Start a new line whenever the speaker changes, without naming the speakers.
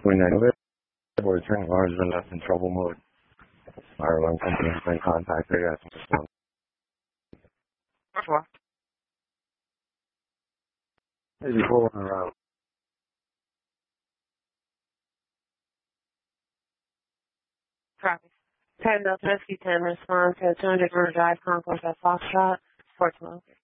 When I live or turn car has been left in trouble mode. Our alarm company has been contacted.
What's what?
Hey, before we're around.
Copy. 10 Delta Rescue 10 response to 200 River Drive, Concourse at Foxtrot, 412.